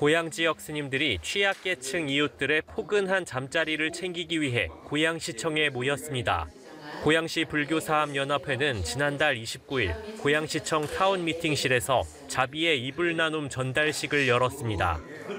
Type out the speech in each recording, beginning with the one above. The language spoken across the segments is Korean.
고향 지역 스님들이 취약계층 이웃들의 포근한 잠자리를 챙기기 위해 고양시청에 모였습니다. 고양시 불교사업연합회는 지난달 29일 고양시청 타운 미팅실에서 자비의 이불 나눔 전달식을 열었습니다.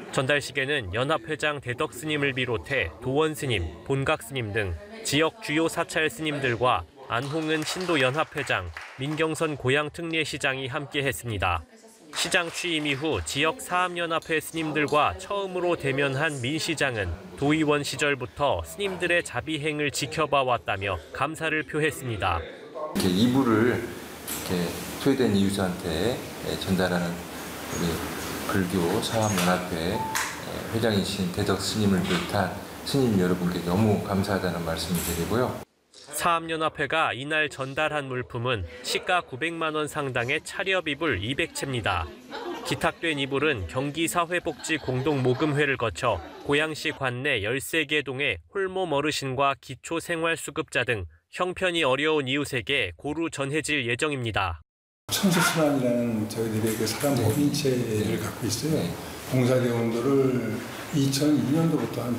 전달식에는 연합회장 대덕 스님을 비롯해 도원 스님, 본각 스님 등 지역 주요 사찰 스님들과 안홍은 신도연합회장, 민경선 고양특례시장이 함께했습니다. 시장 취임 이후 지역 사업연합회 스님들과 처음으로 대면한 민 시장은 도의원 시절부터 스님들의 자비행을 지켜봐 왔다며 감사를 표했습니다. 이렇게 이불을 이렇게 소외된 이웃한테 전달하는 우리 불교 사업연합회 회장이신 대덕 스님을 비롯한 스님 여러분께 너무 감사하다는 말씀을 드리고요. 사업연합회가 이날 전달한 물품은 시가 900만 원 상당의 차렵 이불 200채입니다. 기탁된 이불은 경기사회복지공동모금회를 거쳐 고양시 관내 13개 동의 홀몸 어르신과 기초생활수급자 등 형편이 어려운 이웃에게 고루 전해질 예정입니다. 천수순환이라는 저희들의 그 사람 법인체를 갖고 있어요. 봉사대원들을 2002년도부터 한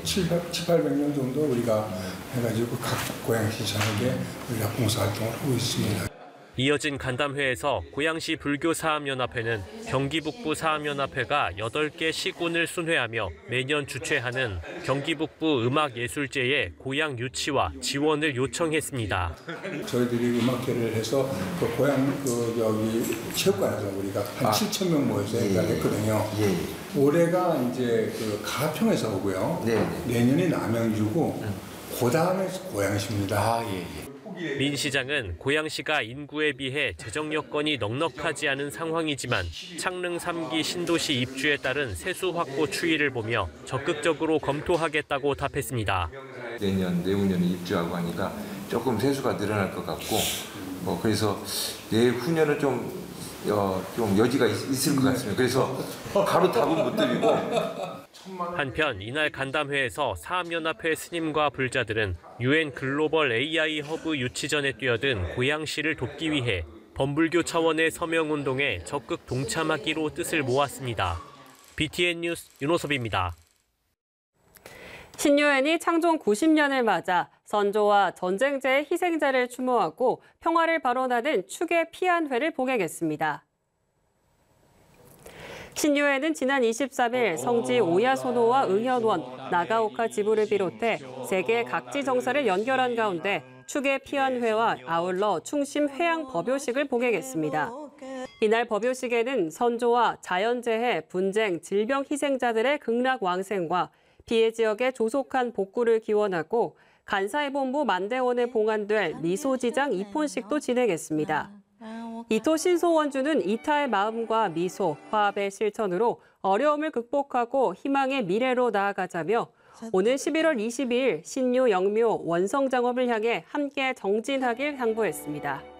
700명 정도 우리가 해가지고 각 고양시청에게 우리가 봉사활동을 하고 있습니다. 이어진 간담회에서 고양시 불교사업연합회는 경기북부 사업연합회가 8개 시군을 순회하며 매년 주최하는 경기북부 음악예술제의 고양 유치와 지원을 요청했습니다. 저희들이 음악회를 해서 그 고양 여기 체육관에서 우리가 한 7,000명 모여서 했거든요. 올해가 이제 그 가평에서 오고요. 내년이 남양주고 그 다음에 고양시입니다. 민 시장은 고양시가 인구에 비해 재정 여건이 넉넉하지 않은 상황이지만 창릉 3기 신도시 입주에 따른 세수 확보 추이를 보며 적극적으로 검토하겠다고 답했습니다. 내년, 내후년에 입주하고 하니까 조금 세수가 늘어날 것 같고 그래서 내후년은 좀 여지가 있을 것 같습니다. 그래서 바로 답은 못 드리고. 한편 이날 간담회에서 사업연합회 스님과 불자들은 UN 글로벌 AI 허브 유치전에 뛰어든 고양시를 돕기 위해 범불교 차원의 서명운동에 적극 동참하기로 뜻을 모았습니다. BTN 뉴스 윤호섭입니다. 신유엔이 창종 90년을 맞아 선조와 전쟁제의 희생자를 추모하고 평화를 발언하는 축의 피안회를 봉행했습니다. 신유엔은 지난 23일 성지 오야소노와 응현원, 나가오카 지부를 비롯해 세계 각지 정사를 연결한 가운데 축의 피안회와 아울러 충심 회양 법요식을 봉행했습니다. 이날 법요식에는 선조와 자연재해, 분쟁, 질병 희생자들의 극락 왕생과 피해 지역의 조속한 복구를 기원하고 간사회 본부 만대원에 봉안될 미소지장 입혼식도 진행했습니다. 이토 신소원주는 이타의 마음과 미소, 화합의 실천으로 어려움을 극복하고 희망의 미래로 나아가자며 오는 11월 22일 신유 영묘 원성장업을 향해 함께 정진하길 당부했습니다.